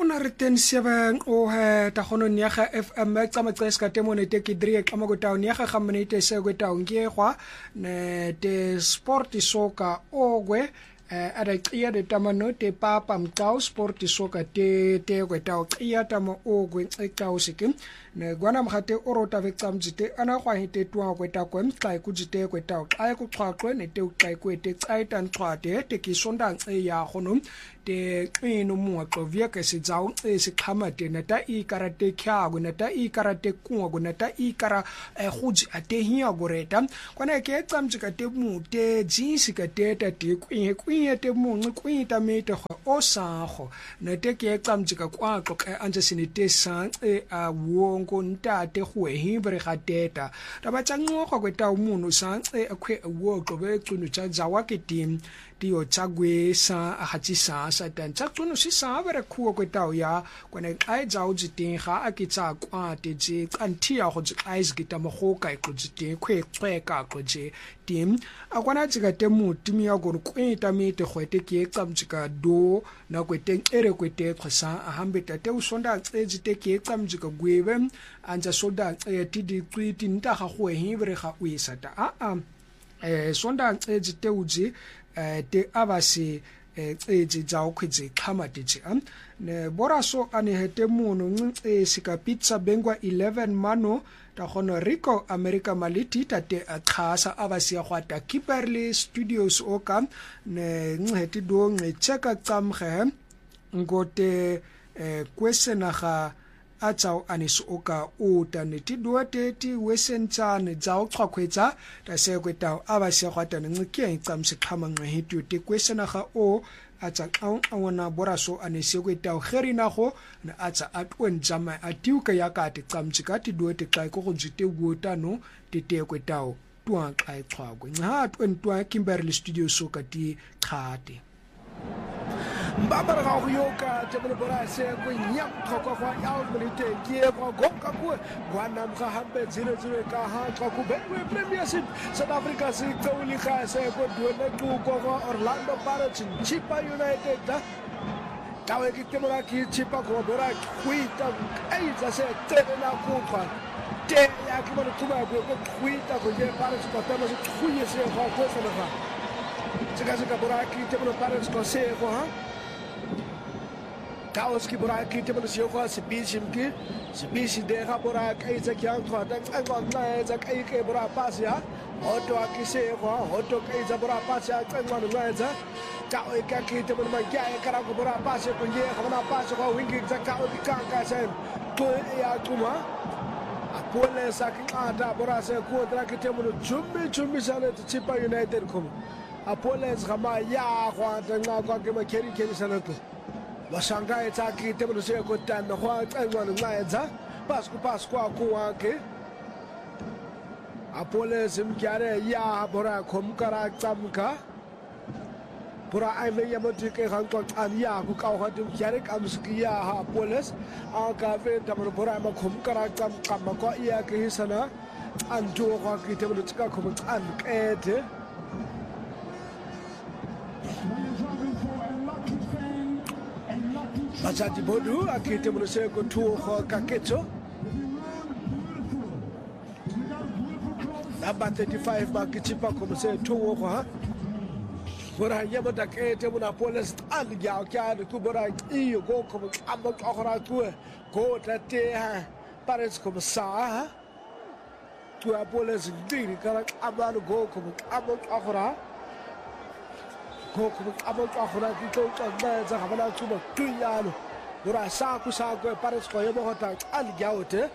Tagona retensiaba o ta gono niaga FM tsa matseska temone te kidri ka magota niaga ga minute se go ta ngegwa ne te sport soka ogwe ada qiya de tamano te papa mtau sport soka te go ta qiya tamo ogwe qiya sikim ne gwana mkhate orota vecamjite ana kwa hite tuwa kweta kwe mkai kujite kweta kaya kuchakwe ne te ukai kwete kaitan kwate te kisonda ya khono te ino muaqo via ke se zao se khamate na ta I karate kya go na ta I karate ku go na ta I kara khuji ate hiya goreta kwana ke tsamjika te mu te jinsi ka te ta te ku te mu ku ta mete o sago na te ke tsamjika kwa ko anje sinite sang a wongo ntate go hibre ga teta ta ba tsango go kweta umuntu sang akwe wo go be tsunu tsa zawa ke tim tio chagwe sa hachisa sa tan chakunu si sa bere khuo kweta ya kwane ai zao jiting ga akitsa kwa te je antia go ice gita mo go kai go jite khwe ka go je tim akwana tsika te mu timi ya go kweta mete gwete ke tsamjika do na kwete ere kwete khosa ahambe tate usonda jite ke tsamjika gwebe anja soda tidi kwiti nta ga go hibre ga uisa ta sonda jite uji te abasi eji zao khwitse khamatetse ne boraso ane hete mono sika pizza bengwa 11 mano ta gono Rico America maliti tate akhasa abasi ya gwata Kimberley Studios oka ne ngeti do ngecheka tsamge ngote kwesena ga a tsao aniso oka o taneti duate ti wesentsane tsao xwakhwetsa ta se kwetao aba se gwata ngike ntsamse khama nghetu te kwesena ga o a tsa awona boraso anese kwetao gerina go na a tsa atwen jama atiuka ya ka te tsamtsika ti duate xa go jite wotano te te kwetao tuwa xa xwakwe nga atwen tuwa Kimberley Studios soka ti khate Mbabara ga go yoka te mo bora se go nyam khokwa kwa ya milite ke go gonka ku wana mga hambe 00 ka ha ku betwe premiership South Africa se toli ga se go duele tu go Orlando Pirates Chippa United tawe ki te mo ki Chippa go bora kuita ai za se tele na ku kwa te ya ki mo kuma go kuita go je Pirates ko te mo se kuye se go ko se na tsika bora ki te mo Pirates ko se go ha Kaos ki bora ki te mo se go se bishi de ga bora kai za kyang twa ta ngon na za kai ke bora pas ya auto ki se go auto kai za bora pas ya ngon na za ka o ka ki te mo ma ya ka ra go bora pas ko ye ga na pas go wingi za ka o ki ka ka se to ya kuma apole sa ki ada bora se ko tra ki te mo chumbi sa le Chippa United kuma apole ga ma ya go ta nga kwa ke ma keri sa na to Basanga etaki te mo se ko tan go ngwana ngaetsa pasku kwa ke apole sim kyare ya bora khom kara chamka pura ai me ya moti ke khang ko an ya ku ka ha tum kyare kam skiya ha poles a ka ve ta mo bora ma khom kara cham kam ko ya ke sana an jo ko ki te mo tsika khom an kete Pasati bodu akite mo se ko tuo ko kaketo Number 35 ba Chippa ko se tuo ko ha Bora yemo da kete mo na police an ya ka ku bora iyo go ko amba ko ra tu ko ta te ha pares ko sa ha tu a police diri kala amba go ko amba ko ra ko abo khora ki to ba za ga bana tsuba tuyalo bora sa ku pares ko yebo hota al gaote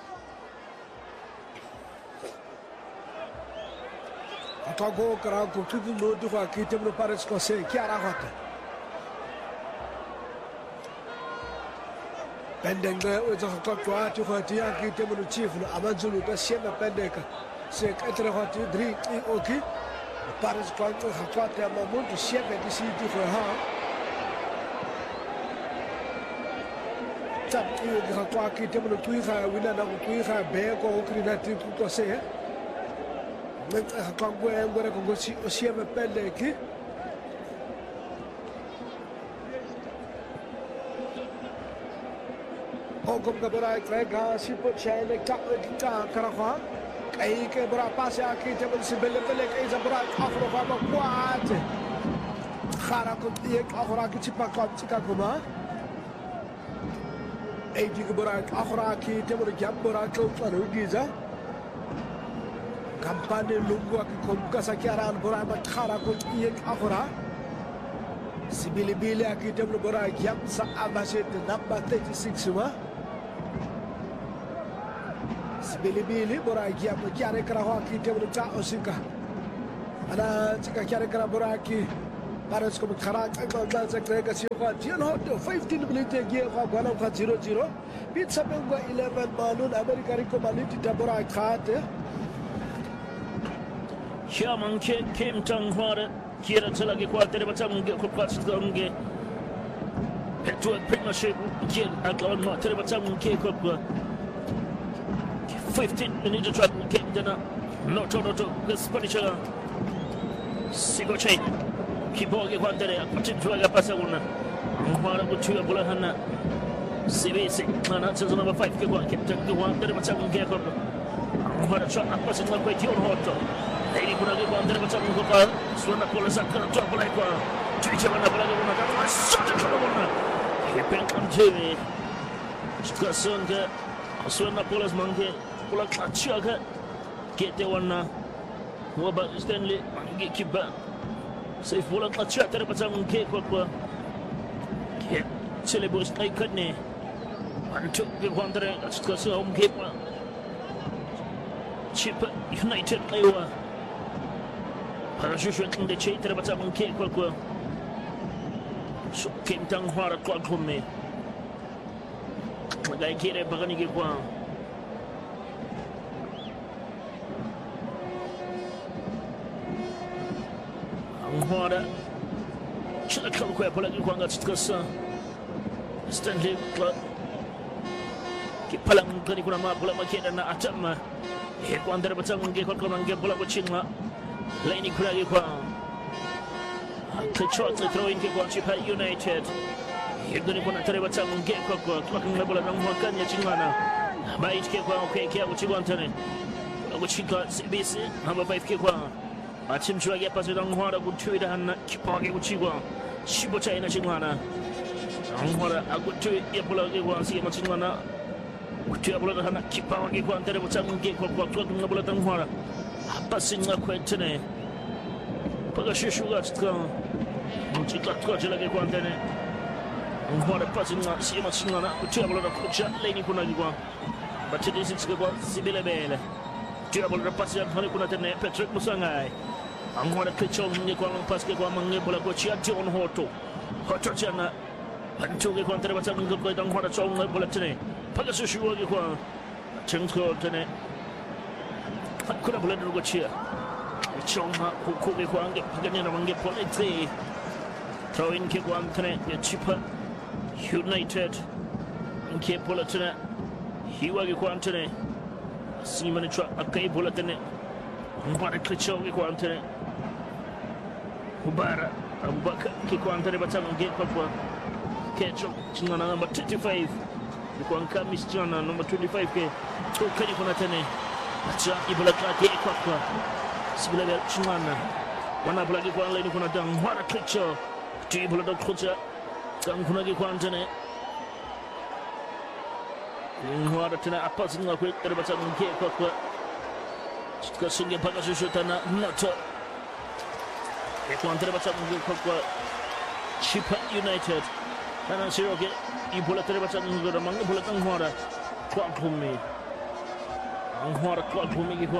ata go kra ko tudu no du ka ki temno pares ko se kiara hota pendenga o za ko kwa tu ko ti ki temno chief no amanzulu ta siena pendeka se katre hoti dri oki Paris Quanto Hakate Mamuntu Shepe di City for her. Tap you the Hakwaki Table Twiha, winner of Twiha, Beko, Crinati Kose. Let Hakangwe and where I can go see Oshima Pendeki. Okom Gabora Grega, Siput Shane, Karakwa, Kaike Bra Pasha, Kitable Sibelek, Isabra, Afro Quat, Harakut, Afrakichipa, Chikakuma, Ejigabora, Afraki, Table Jambora, Giza, Campani Lungua, Kasakiara, Borama, Harakut, Afra. Sibili Akitable Bora, Yamsa Abasit, number 36. Sibili Bora, Yam, Kiarekawaki, Table Osika. Ana Kiarekaraki, Paras come Karak, and Zaka, you know, 15 minutes year of 1 Pizza 11 Balloon, American Community Tabora Kate. Shaman came tongue water. Kira Telagi Quarter Batange, Kopastonge, to a partnership, Kid Atlon, Telebatam, K. 15 minutes to travel, came dinner, no Toronto, the Spanish Sigo chain, Kibogi Quandere, Patrick Pasaguna, Mara Butua Bulahana, CBC, Manat's number 5, Captain the one, Telebatam, K. What a shot, a person like your hotel. Lady Kuragi Wonder Batangopa, Swana Polasa, Topolaka, Twitchamana, such a trouble. He bent on Jimmy, Skasonga, Swana Polas Monkey, Polaka Chaga, get the one now. What about Stanley, get keep back. Say Polaka Chatter, but some cake, Celebus, I couldn't. One took the wandering, Skason, Caper, Chipper, United Iowa. Parachute in the chain, but I'm cake. So came down hard at clock from me. Like I get a Bagani one. I'm water. Should I come quick? Like you want to Stanley Club. Keep Palang Kanikuna, Pulamaket and Atama. Here, one there, but I'm going to get Pulachima. Lady Kuragua. Shortly throwing Kikwachip United. You're going to put a terrible time on Gate Cockwork, talking about a long one, Chimana. By each Kikwa, okay, care what you want to which he got CBC, number 5 Kikwa. Matchim Dragya Pasadon Water would treat and Kipagi Uchiwa. Shibucha in a Chimana. Water, I would treat Epulagi once, Yamachimana. Utiabula Kipagi, one terrible time on Gate Cockwork, talking about a water. Passing a quantity. Pagashu got gone. Muchika Kojala Quantene. What a passing not see much on a terrible of Kucha, Lady Kunagua. But it is Sibila Bele. Terrible Rapassia, Honeykunatane, Patrick Musangai. I'm what a pitch on Nicola Pascal Mangabola Cochia, John Horto. Hotchana. And took a contract and go down what a song like Bulletine. Pagashu, Chinko Tene. I could have let her go cheer. Chonga, who could be one get Pagana and get Polity. Throw in Kip one connect, the cheaper United and Cape Bulletin. He was a quantity. See many truck a Cape Bulletin. What a Klichogi quantity. Ubara, a bucket, Kikwantity, but some get Papa. Catch up, Chingana number 25. The one come is China number 25K. Two Kalifunatene. Acha ibulaka ke kwakwa sibula chimana wana bulaki kwa leni kuna dang wana kicho ti ibulaka khocha dang kuna ke kwantene ngwara tena apasi ngwa kwe terbata ke kwakwa chika singe paka shushutana nato ke kwantene bata ke kwakwa Chipa United kana siroke ibulaka terbata ngora mangi bulaka ngwara kwa kumi Angora Club for me.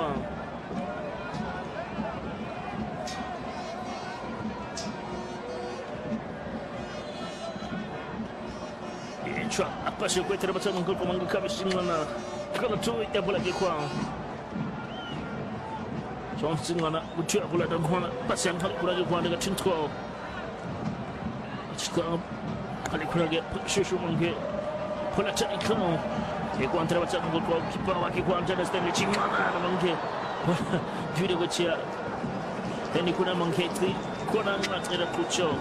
A passion with the bottom of the commission on a color to it, double like a crown. Johnson on a good travel at the corner, passing Halikuragi 1 at 12. It's come Halikuragi, Shushu Monkey, Pulachani Clown. He wanted to have a good keeper, like he wanted to stand the Chimana monkey. Judy with you. Then he couldn't monkey 3, corner not in a good show.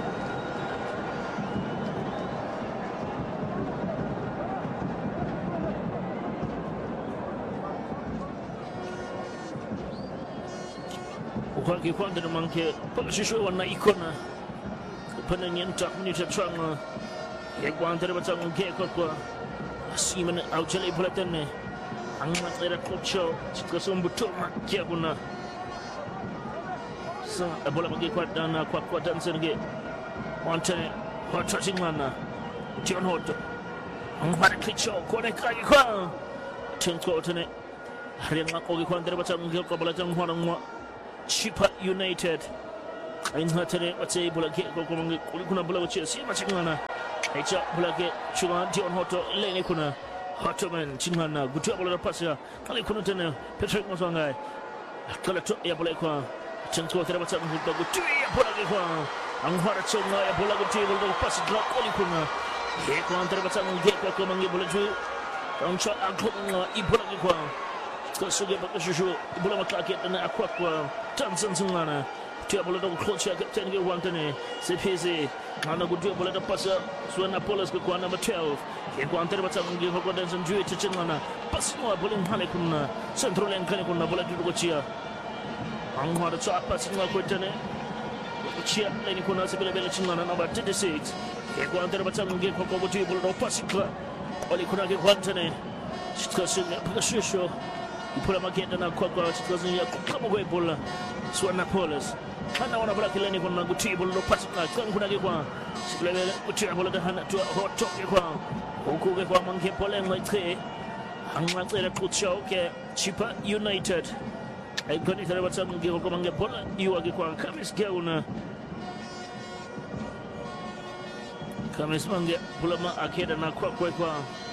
kwa kikwanda na manke shisho wana ikona pana nyenta kunita tranga ya kwanda na batangu ke kwa simen aujale bulatene angma tsira kocho chikasumbu toma kia kuna sa ebola magi kwa dana kwa dansenge wante hoto chingana John Hoto angmara kicho kone kagi kwa chenko tene harianga kogi kwa ndere batangu ke kwa balatang hwanangwa Chipa United ainha tene batse bola ke ko mangi kuna bola wache si machingana echa bola ke chuma John Hoto lene kuna Hotman chingana gutua bola pasa kali kuna tene Patrick Moswangai kala to ya bola kwa chenko tene batse nguta gutua ya bola ke kwa anghara chonga ya bola gutua bola pasa drop kali kuna ke kwa tene batse nguta kwa mangi bola ju ancha aklunga ibola ke kwa Kasuge bakashisho bola maklake na akwa Tanzan Zungana tia bola do coach ya captain ge wantane CPC ana gudu bola da pasa suana polas ko number 12 ke ko antere batang ge ko Tanzan juwe tichingana pasno bola hale kunna central len kan kunna bola du ko chia angwa da cha pasno ko tane chia len kunna sebele bele chingana number 36 ke ko antere batang ge ko gudu bola do pasika oli kunna ge wantane kasuge bakashisho Ipula magenda na kwa chikazi ya kama kwa bola suana polas hana wana bola kileni kuna guti bola do patika kan kuna kwa sibele guti bola da hana to hoto kwa huko kwa manke bola ngaitre hanga tsere kucho ke Chipa United ai goni tare batsa ngi ko manke bola iwa kwa Kamis Geuna Kamis mange bola ma akeda na kwa